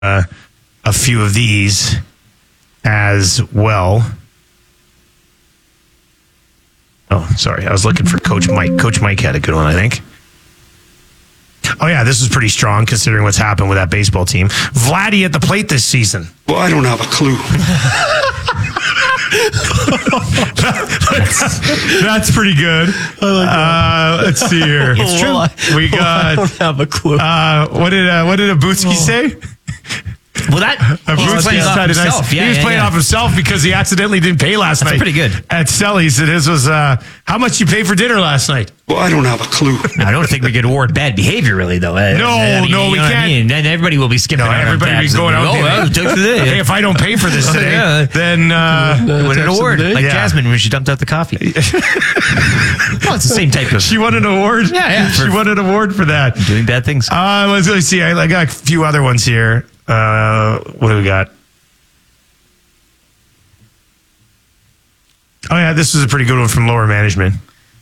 a few of these as well. Oh, sorry. I was looking for Coach Mike. Coach Mike had a good one, I think. Oh, yeah, this is pretty strong considering what's happened with that baseball team. Vladdy at the plate this season. Well, I don't have a clue. That's pretty good. Let's see here. It's true. We got. I don't have a clue. What did Abutsky say? Well, he was playing off himself. He was playing off himself because he accidentally didn't pay last night. That's pretty good. At Selly's, his was, how much you pay for dinner last night? Well, I don't have a clue. I don't think we could award bad behavior, really, though. No, we can't. Then everybody will be skipping. No, everybody will be going out there. Hey, if I don't pay for this today, then win an award. Like Jasmine when she dumped out the coffee. Well, it's the same type of. She won an award? Yeah. She won an award for that. Doing bad things. Let's see. I got a few other ones here. What do we got? Oh, yeah, this is a pretty good one from lower management.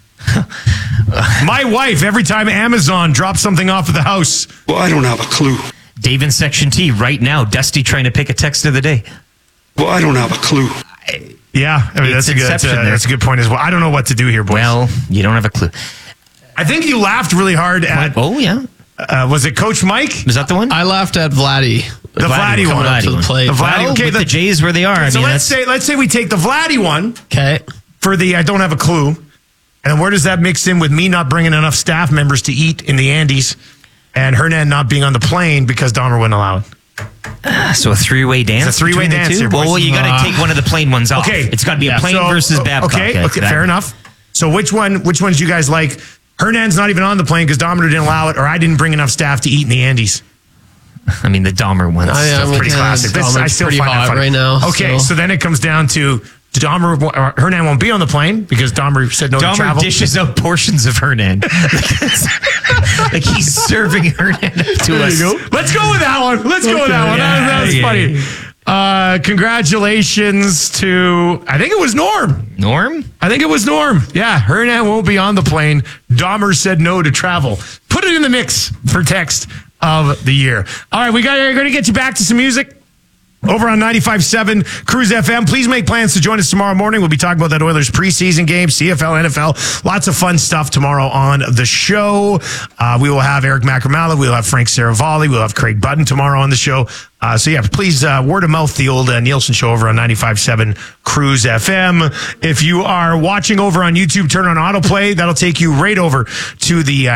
My wife, every time Amazon drops something off of the house. Well, I don't have a clue. Dave in Section T right now. Dusty trying to pick a text of the day. Well, I don't have a clue. Yeah, I mean, that's a good point as well. I don't know what to do here, boys. Well, you don't have a clue. I think you laughed really hard at... Oh, yeah. Was it Coach Mike? Was that the one? I laughed at Vladdy. The Vladdy one. Coming up to the plate. The Vladdy, well, okay, with the Jays where they are. So let's say we take the Vladdy one. Okay. For the I don't have a clue. And where does that mix in with me not bringing enough staff members to eat in the Andes and Hernan not being on the plane because Dahmer wouldn't allow it? So a three-way dance? It's a three-way between the dance two? here, boys. Well, you got to take one of the plain ones off. Okay. It's got to be a plain versus Babcock. Okay, fair enough. So which ones do you guys like? Hernan's not even on the plane because Dahmer didn't allow it, or I didn't bring enough staff to eat in the Andes. I mean, the Dahmer one. That's pretty classic. I still pretty find that hot funny. right now. Okay, so then it comes down to Hernan won't be on the plane because Dahmer said no to travel. Dahmer dishes out portions of Hernan. Like he's serving Hernan to us. Let's go with that one. That was funny. Congratulations to, I think it was Norm. Yeah, Hernan won't be on the plane. Dahmer said no to travel. Put it in the mix for text of the year. All right, we're going to get you back to some music over on 95.7 Cruise FM. Please make plans to join us tomorrow morning. We'll be talking about that Oilers preseason game, CFL, NFL. Lots of fun stuff tomorrow on the show. We will have Eric Macramala. We'll have Frank Saravalli. We'll have Craig Button tomorrow on the show. So yeah, please word of mouth the old Nielsen show over on 95.7 Cruise FM. If you are watching over on YouTube, turn on autoplay. That'll take you right over to the